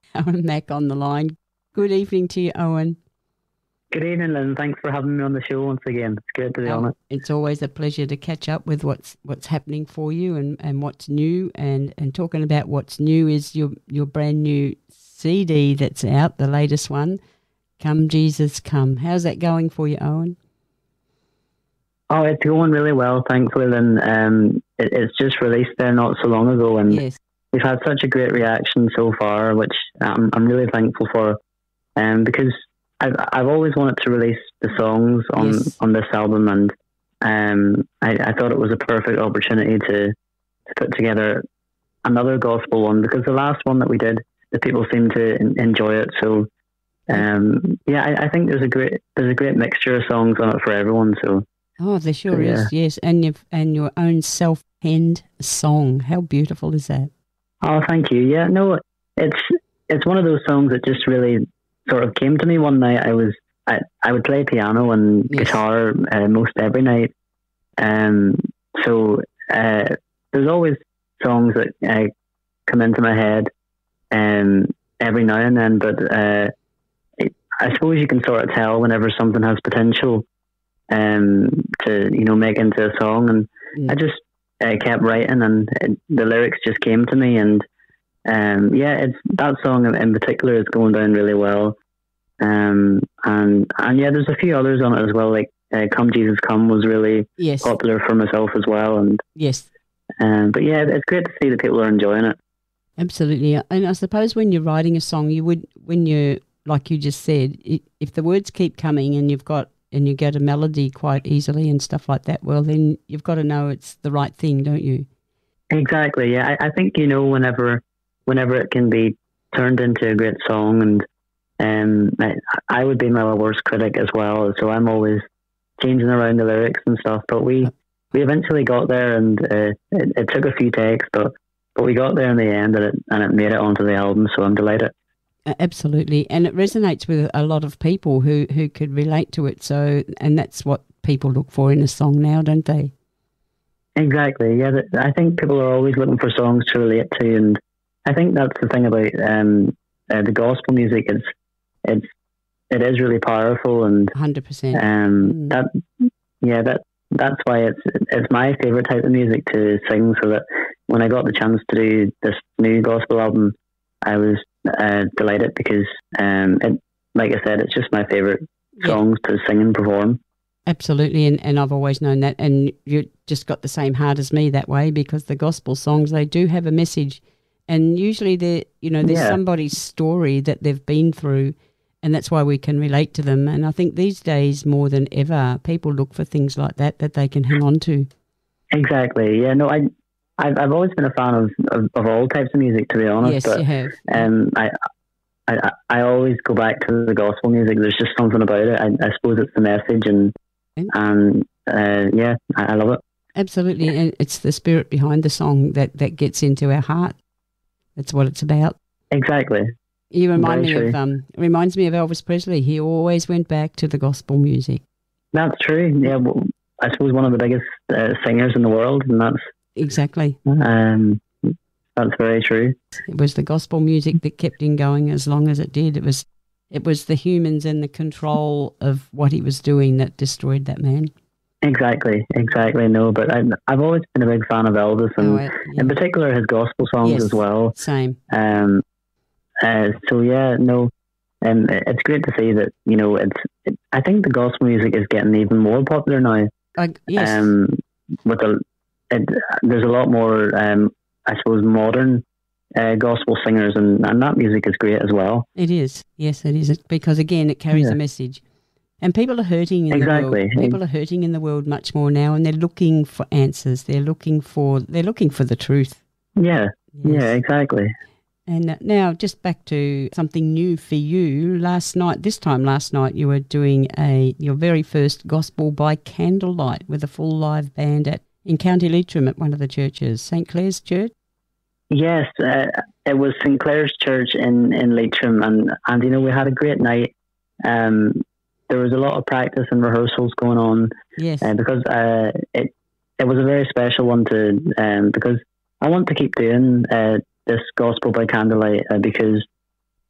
Owen Mack on the line. Good evening to you, Owen. Good evening, Lynn. Thanks for having me on the show once again. It's great to be on Oh, it. it's always a pleasure to catch up with what's happening for you and what's new. And talking about what's new is your brand new CD that's out, the latest one, Come Jesus Come. How's that going for you, Owen? Oh, it's going really well, thankfully, Lynn. It's just released there not so long ago, and Yes. we've had such a great reaction so far, which I'm really thankful for. Because I've always wanted to release the songs on this album, and I thought it was a perfect opportunity to put together another gospel one, because the last one that we did, the people seemed to enjoy it. So I think there's a great mixture of songs on it for everyone. So Oh, there sure is, yes. And your own self-penned song. How beautiful is that? Oh, thank you. Yeah, no, it's one of those songs that just really sort of came to me one night. I would play piano and guitar most every night. So there's always songs that come into my head every now and then, but I suppose you can sort of tell whenever something has potential to make into a song, and I just kept writing, and the lyrics just came to me, and it's that song in particular is going down really well, and there's a few others on it as well, like Come Jesus Come was really popular for myself as well, and but yeah, it's great to see that people are enjoying it. Absolutely. And I suppose when you're writing a song, when you're, like you just said, if the words keep coming and you get a melody quite easily and stuff like that, well, then you've got to know it's the right thing, don't you? Exactly, yeah. I think, whenever it can be turned into a great song, and I would be my worst critic as well, so I'm always changing around the lyrics and stuff, but we eventually got there, and it took a few takes, but we got there in the end, and it made it onto the album, so I'm delighted. Absolutely, and it resonates with a lot of people who could relate to it. So, and that's what people look for in a song now, don't they? Exactly. Yeah, I think people are always looking for songs to relate to, and I think that's the thing about the gospel music. It is really powerful, and 100%. That's why it's my favorite type of music to sing. So that when I got the chance to do this new gospel album, I was delighted, because like I said, it's just my favorite songs to sing and perform. Absolutely, and I've always known that, and you just got the same heart as me that way, because the gospel songs, they do have a message, and usually there's somebody's story that they've been through, and that's why we can relate to them. And I think these days more than ever, people look for things like that they can hang on to. Exactly. Yeah. No, I've always been a fan of all types of music, to be honest. Yes, but, you have. I always go back to the gospel music. There's just something about it. I suppose it's the message, and I love it. Absolutely, and it's the spirit behind the song that gets into our heart. That's what it's about. Exactly. You remind me of reminds me of Elvis Presley. He always went back to the gospel music. That's true. Yeah, well, I suppose one of the biggest singers in the world, and that's exactly. That's very true. It was the gospel music that kept him going as long as it did. It was the humans and the control of what he was doing that destroyed that man. Exactly. No, but I've always been a big fan of Elvis, and in particular his gospel songs as well. Same. It's great to see that I think the gospel music is getting even more popular now. Yes. There's a lot more, I suppose, modern gospel singers, and that music is great as well. It is. Yes, it is, because again, it carries a message. And people are hurting in the world. People are hurting in the world much more now, and they're looking for answers. They're looking for the truth. Yeah. Yes. Yeah, exactly. And now, just back to something new for you. Last night, you were doing your very first gospel by candlelight with a full live band in County Leitrim at one of the churches, St. Clair's Church. Yes, it was St. Clair's Church in Leitrim, and we had a great night. There was a lot of practice and rehearsals going on. Yes, because it was a very special one because I want to keep doing this gospel by candlelight because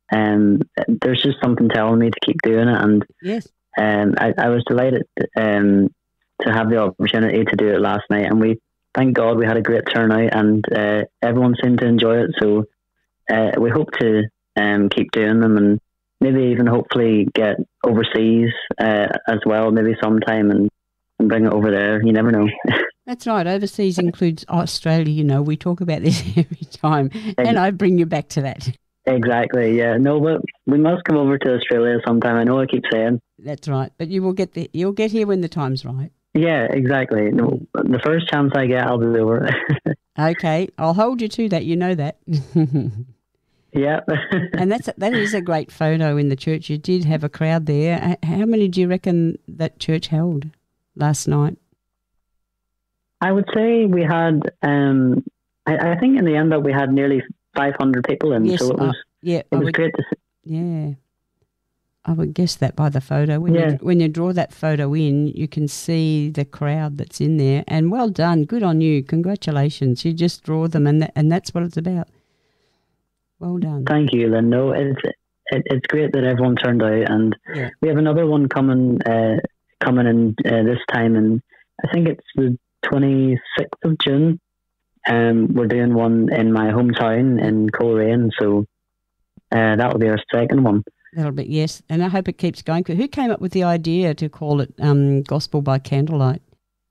there's just something telling me to keep doing it. And yes, I was delighted to have the opportunity to do it last night, and thank God we had a great turnout, and everyone seemed to enjoy it. So we hope to keep doing them, and maybe even hopefully get overseas as well, maybe sometime, and bring it over there. You never know. That's right. Overseas includes Australia. You know, we talk about this every time, and I bring you back to that. Exactly. Yeah. No, but we must come over to Australia sometime. I know I keep saying. That's right. But you will get there. You'll get here when the time's right. Yeah, exactly. No, the first chance I get, I'll be over. Okay, I'll hold you to that. You know that. Yeah. And that is a great photo in the church. You did have a crowd there. How many do you reckon that church held last night? I would say we had. I think in the end that we had nearly 500 people in. Yes, so it was. Yeah, it was great to see. Yeah. I would guess that by the photo. When you draw that photo in, you can see the crowd that's in there. And well done. Good on you. Congratulations. You just draw them, and that's what it's about. Well done. Thank you, Lynn. No, it's great that everyone turned out. And we have another one coming in this time. And I think it's the 26th of June. We're doing one in my hometown in Coleraine. So that will be our second one. That'll be, yes, and I hope it keeps going. Who came up with the idea to call it Gospel by Candlelight?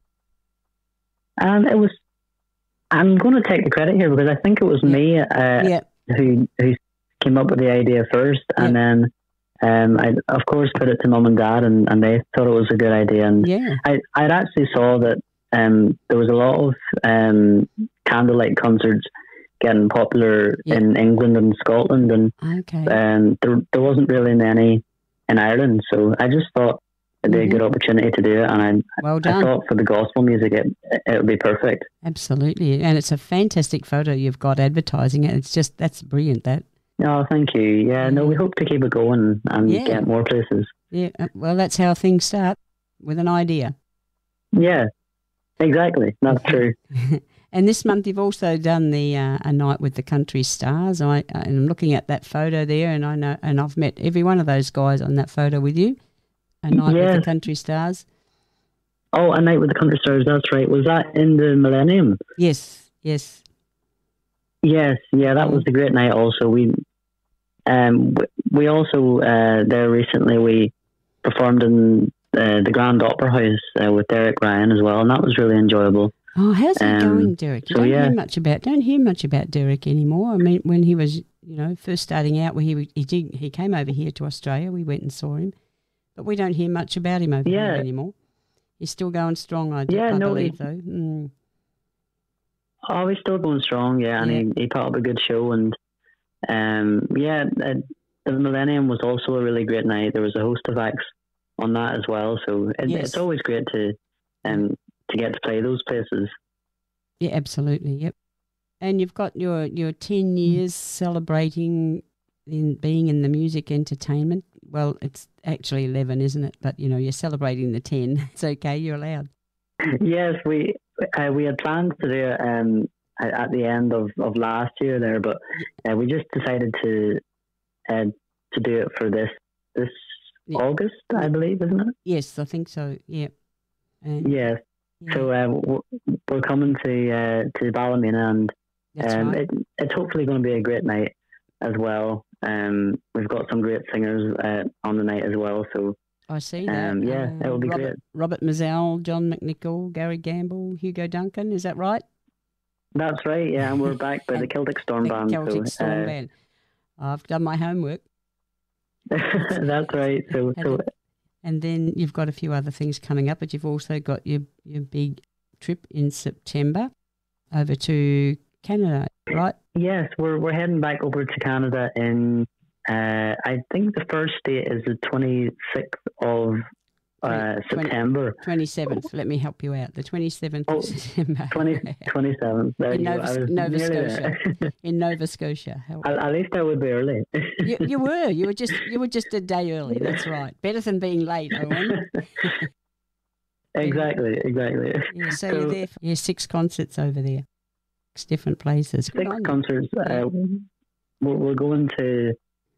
It was. I'm going to take the credit here because I think it was me who came up with the idea first, and then I of course put it to Mum and Dad, and they thought it was a good idea. And I'd actually saw that there was a lot of candlelight concerts getting popular in England and Scotland, and there wasn't really many in Ireland, so I just thought it'd be a good opportunity to do it, and I thought for the gospel music it would be perfect. Absolutely, and it's a fantastic photo you've got advertising it. It's just, that's brilliant, that. Oh, thank you. Yeah, no, we hope to keep it going and get more places. Yeah, well, that's how things start, with an idea. Yeah, exactly. That's true. And this month you've also done the A Night with the Country Stars. And I'm looking at that photo there, and I know, and I've met every one of those guys on that photo with you. A Night with the Country Stars. Oh, A Night with the Country Stars. That's right. Was that in the Millennium? Yes. Yes. Yeah, that was a great night. Also, we also there recently we performed in the Grand Opera House with Derek Ryan as well, and that was really enjoyable. Oh, how's it going, Derek? You don't hear much about Derek anymore. I mean, when he was, first starting out, where he came over here to Australia. We went and saw him, but we don't hear much about him over here anymore. He's still going strong, I believe, though. Mm. Oh, he's still going strong, and he put up a good show, and the Millennium was also a really great night. There was a host of acts on that as well, so it's always great to get to play those places. Yeah, absolutely. Yep. And you've got your 10 years celebrating in being in the music entertainment. Well, it's actually 11, isn't it? But you're celebrating the 10. It's okay. You're allowed. Yes, we had planned to do it at the end of last year there, but we just decided to do it for this August, I believe, isn't it? Yes, I think so. Yeah. Yes. Yeah. So we're coming to Ballymena, and right. It's hopefully going to be a great night as well. We've got some great singers on the night as well. So I see that. It will be great. Robert Mazzell, John McNichol, Gary Gamble, Hugo Duncan. Is that right? That's right. Yeah, and we're back by the Celtic Storm Band. Celtic Storm Band. I've done my homework. That's right. And then you've got a few other things coming up, but you've also got your big trip in September over to Canada, right? Yes, we're heading back over to Canada in, I think the first date is the 26th of September. 27th. Let me help you out. The 27th of September. 27th. There in you Nova Scotia. In Nova Scotia. At least I would be early. You were. You were just a day early. That's right. Better than being late, Owen. Exactly. Yeah, so you're there for 6 concerts over there. 6 different places. 6 concerts. We're going to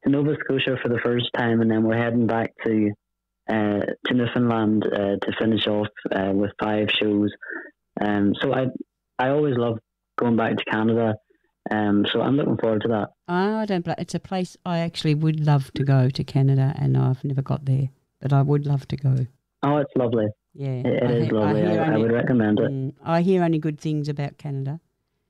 Nova Scotia for the first time, and then we're heading back to Newfoundland to finish off with 5 shows. So I always love going back to Canada. So I'm looking forward to that. I don't. It's a place I actually would love to go to, Canada, and I've never got there, but I would love to go. Oh, it's lovely. Yeah, it is lovely. I would recommend it. I hear only good things about Canada.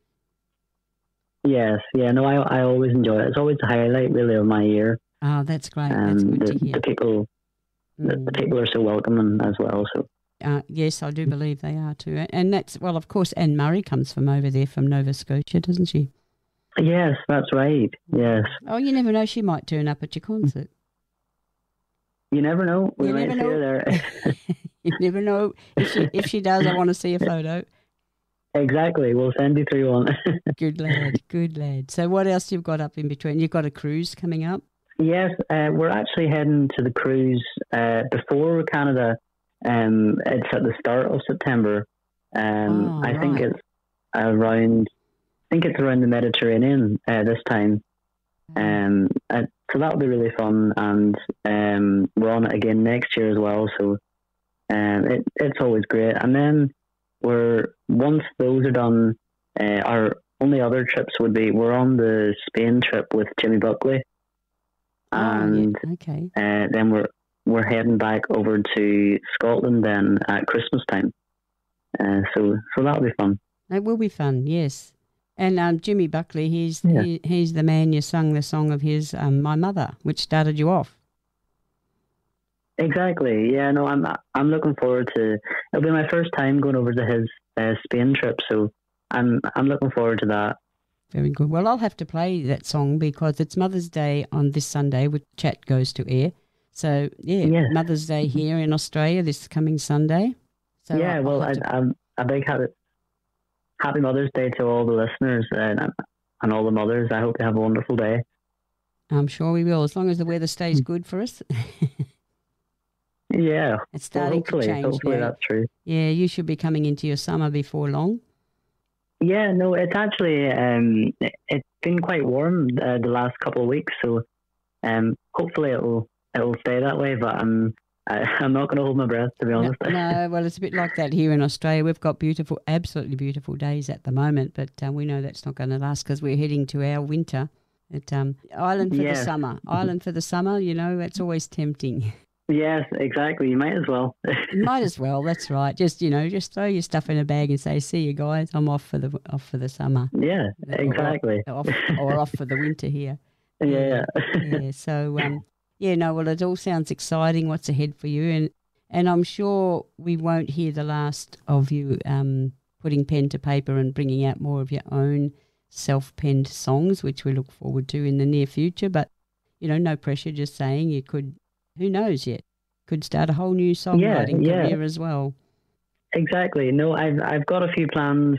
Yes, yeah, no, I always enjoy it. It's always a highlight, really, of my year. Oh, that's great. That's good to hear. The people are so welcoming as well. So. Yes, I do believe they are too. And that's, well, of course, Anne Murray comes from over there, from Nova Scotia, doesn't she? Yes, that's right. Yes. Oh, you never know. She might turn up at your concert. You never know. We might see her there. You never know. If she does, I want to see a photo. Exactly. We'll send you through one. Good lad. Good lad. So what else you've got up in between? You've got a cruise coming up? Yes, we're actually heading to the cruise before Canada. It's at the start of September. I think it's around the Mediterranean this time. So that'll be really fun, and we're on it again next year as well. So it's always great. And then once those are done, our only other trips would be, we're on the Spain trip with Jimmy Buckley, and then we're heading back over to Scotland then at Christmas time. So that'll be fun. It will be fun, yes. And Jimmy Buckley, he's the man you sung the song of his, My Mother, which started you off. Exactly. Yeah. No, I'm looking forward to. It'll be my first time going over to his Spain trip, so I'm looking forward to that. Very good. Well, I'll have to play that song because it's Mother's Day on this Sunday, which chat goes to air. So Mother's Day here in Australia this coming Sunday. So yeah. I'm a big Happy Mother's Day to all the listeners and all the mothers. I hope you have a wonderful day. I'm sure we will, as long as the weather stays good for us. Yeah. It's starting to change. Hopefully that's true. Yeah, you should be coming into your summer before long. Yeah, no, it's actually, it's been quite warm the last couple of weeks, so hopefully it'll stay that way, but I'm not going to hold my breath, to be honest. No, well, it's a bit like that here in Australia. We've got absolutely beautiful days at the moment, but we know that's not going to last because we're heading to our winter. Island for the summer. Island for the summer, it's always tempting. Yes, exactly. You might as well. Might as well. That's right. Just throw your stuff in a bag and say, "See you guys. I'm off for the summer." Yeah, exactly. Or off for the winter here. Yeah. Yeah. So, well, it all sounds exciting. What's ahead for you, and I'm sure we won't hear the last of you putting pen to paper and bringing out more of your own self-penned songs, which we look forward to in the near future. But no pressure. Just saying, you could. Who knows yet? Could start a whole new songwriting career as well. Exactly. No, I've got a few plans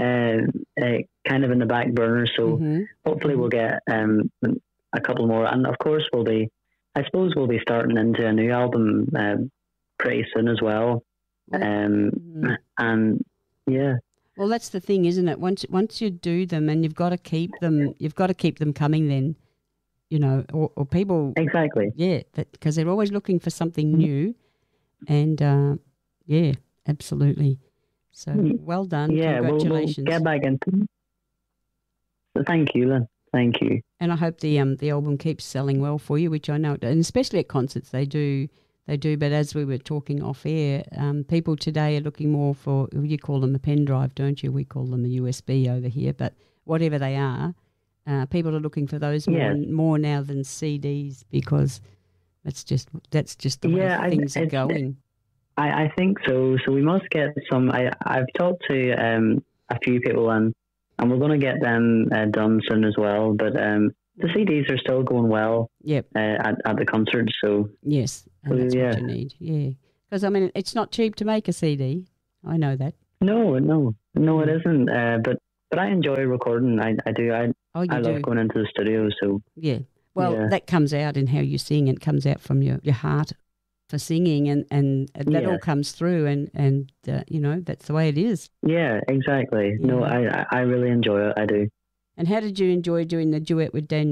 kind of in the back burner, so hopefully we'll get a couple more. And of course we'll be starting into a new album pretty soon as well. And yeah. Well, that's the thing, isn't it? Once you do them, and you've got to keep them coming then. Or people... Exactly. Yeah, because they're always looking for something new. And, absolutely. So, well done. Yeah, congratulations. We'll get back into So thank you, Lynn. Thank you. And I hope the album keeps selling well for you, which I know it does. And especially at concerts, they do. But as we were talking off air, people today are looking more for, you call them a pen drive, don't you? We call them a USB over here. But whatever they are, people are looking for those more now than CDs because that's just the way things are going. I think so. So we must get some. I've talked to a few people and we're going to get them done soon as well. But the CDs are still going well. Yep. At the concerts. So yes, and that's what you need. Yeah, because it's not cheap to make a CD. I know that. No, it isn't. But I enjoy recording. I do. I love going into the studio. So yeah. Well, that comes out in how you sing. It comes out from your heart for singing, and that all comes through. And that's the way it is. Yeah, exactly. Yeah. No, I really enjoy it. I do. And how did you enjoy doing the duet with Daniel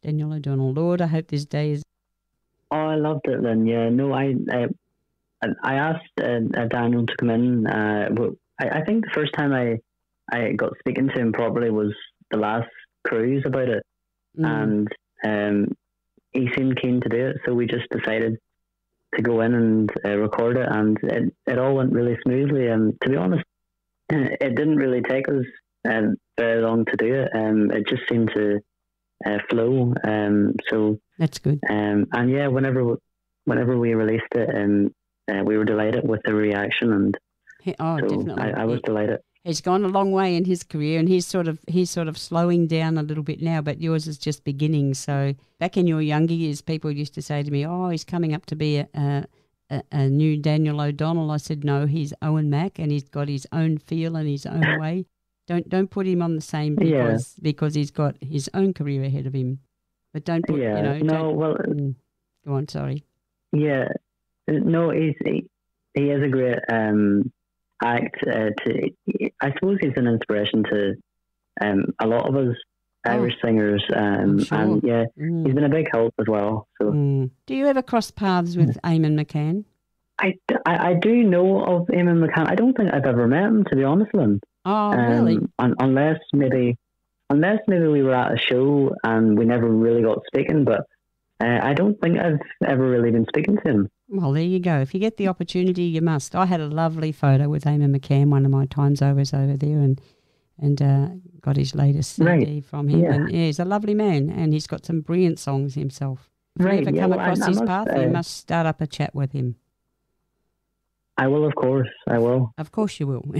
Daniel O'Donnell. Lord, I hope this day is... Oh, I loved it, Lynn. Yeah, no, I asked Daniel to come in. I think the first time I got speaking to him properly was the last cruise about it, and he seemed keen to do it, so we just decided to go in and record it, and it all went really smoothly. And to be honest, it didn't really take us very long to do it. It just seemed to flow. So that's good. And yeah, whenever we released it, we were delighted with the reaction, and so definitely, I was delighted. He's gone a long way in his career, and he's sort of slowing down a little bit now. But yours is just beginning. So back in your younger years, people used to say to me, "Oh, he's coming up to be a new Daniel O'Donnell." I said, "No, he's Owen Mack, and he's got his own feel and his own way. Don't put him on the same because he's got his own career ahead of him. But don't put go on, sorry. Yeah, no, he is a great act. I suppose he's an inspiration to a lot of us Irish singers, sure. and yeah, he's been a big help as well. So, do you ever cross paths with Eamon McCann? I do know of Eamon McCann. I don't think I've ever met him, to be honest, Lynn. Oh, really? Unless maybe we were at a show and we never really got speaking, but I don't think I've ever really been speaking to him. Well, there you go. If you get the opportunity, you must. I had a lovely photo with Eamon McCann one of my times I was over there, and got his latest CD from him. Yeah. And he's a lovely man, and he's got some brilliant songs himself. If you ever come across his path, you must start up a chat with him. I will, of course. I will. Of course you will.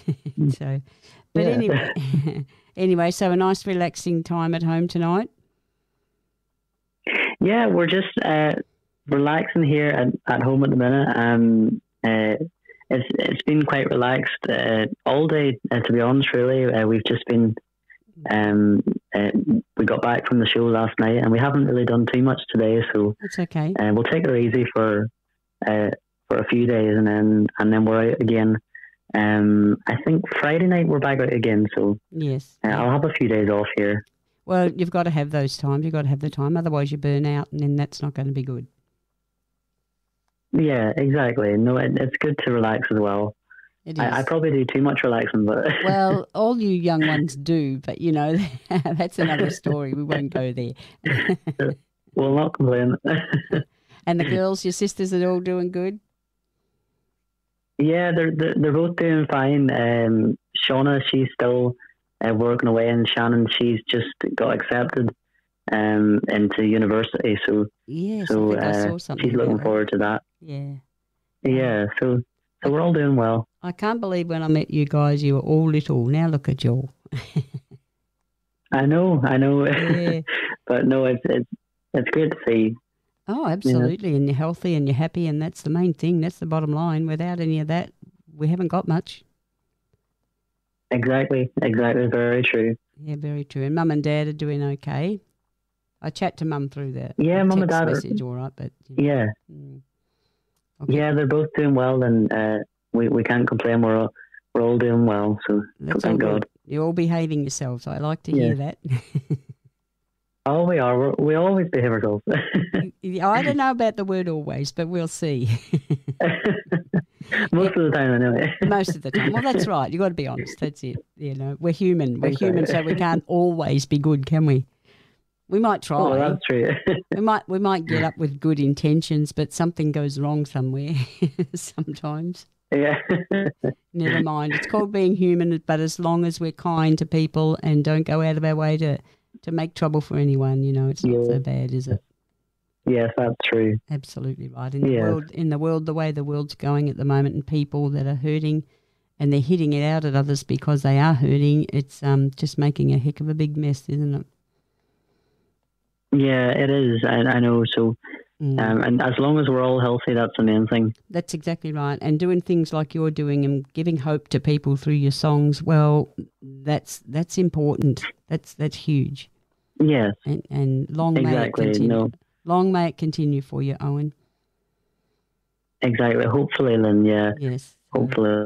Anyway, so a nice relaxing time at home tonight? Yeah, we're just relaxing here at home at the minute. It's been quite relaxed all day, to be honest, really. We've just been, we got back from the show last night and we haven't really done too much today, so it's okay. We'll take it easy for a few days and then we're out again. I think Friday night we're back out again, so yes, I'll have a few days off here. Well, you've got to have those times. You've got to have the time, otherwise you burn out, and then that's not going to be good. Yeah, exactly. No, it's good to relax as well. It is. I probably do too much relaxing, but well, all you young ones do, but that's another story. We won't go there. We'll not complain. And the girls, your sisters, are all doing good? Yeah, they're both doing fine. Shauna, she's still working away, and Shannon, she's just got accepted into university. So yes, I think I saw something. She's looking forward to that. Yeah. Yeah. So we're all doing well. I can't believe when I met you guys, you were all little. Now look at you all. I know. Yeah. But no, it's great to see. Oh, absolutely. Yeah. And you're healthy and you're happy, and that's the main thing. That's the bottom line. Without any of that, we haven't got much. Exactly. Very true. Yeah, very true. And Mum and Dad are doing okay. I chat to Mum through that. Yeah, Mum and Dad message, all right, but yeah. Okay. Yeah, they're both doing well, and we can't complain. We're all doing well, so thank God. You're all behaving yourselves. I like to hear that. Oh, we are. We always behave ourselves. I don't know about the word always, but we'll see. Most of the time, anyway. Most of the time. Well, that's right. You've got to be honest. That's it. We're human. We're human, so we can't always be good, can we? We might try. Oh, that's true. we might get up with good intentions, but something goes wrong somewhere sometimes. Yeah. Never mind. It's called being human, but as long as we're kind to people and don't go out of our way to make trouble for anyone, it's not so bad, is it? Yes, that's true. Absolutely right. In the world, the way the world's going at the moment, and people that are hurting and they're hitting it out at others because they are hurting, it's just making a heck of a big mess, isn't it? Yeah, it is. I know. So, and as long as we're all healthy, that's the main thing. That's exactly right. And doing things like you're doing and giving hope to people through your songs, well, that's important. That's huge. Yes. And long may it continue. No. Long may it continue for you, Owen. Exactly. Hopefully, Lynn. Yeah. Yes. Hopefully.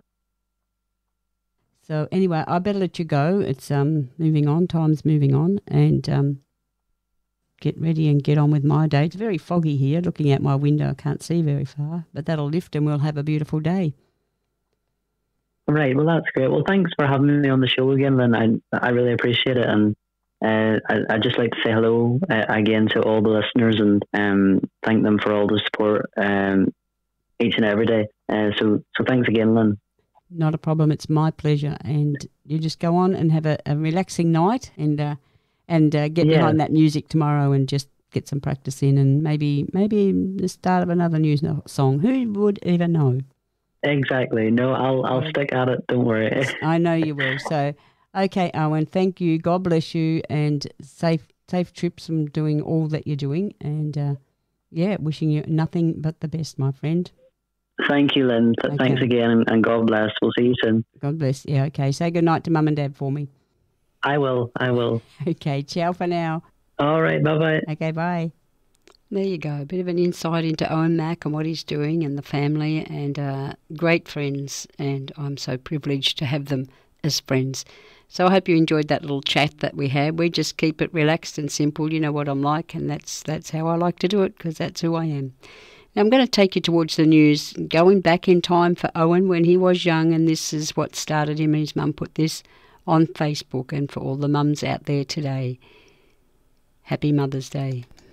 So anyway, I better let you go. It's moving on. Time's moving on, and get ready and get on with my day. It's very foggy here. Looking out my window, I can't see very far, but that'll lift and we'll have a beautiful day. Right, well, that's great. Well, thanks for having me on the show again, Lynn. I really appreciate it, and I'd just like to say hello again to all the listeners and thank them for all the support each and every day. So thanks again, Lynn. Not a problem. It's my pleasure. And you just go on and have a relaxing night and get behind that music tomorrow and just get some practice in and maybe the start of another new song. Who would ever know? Exactly. No, I'll stick at it. Don't worry. I know you will. So, okay, Owen, thank you. God bless you and safe trips from doing all that you're doing. And, wishing you nothing but the best, my friend. Thank you, Lynn. Okay. Thanks again and God bless. We'll see you soon. God bless. Yeah, okay. Say good night to Mum and Dad for me. I will. Okay, ciao for now. All right, bye-bye. Okay, bye. There you go, a bit of an insight into Owen Mack and what he's doing and the family and great friends, and I'm so privileged to have them as friends. So I hope you enjoyed that little chat that we had. We just keep it relaxed and simple. You know what I'm like, and that's how I like to do it because that's who I am. Now I'm going to take you towards the news, going back in time for Owen when he was young, and this is what started him. His mum put this on Facebook, and for all the mums out there today, happy Mother's Day.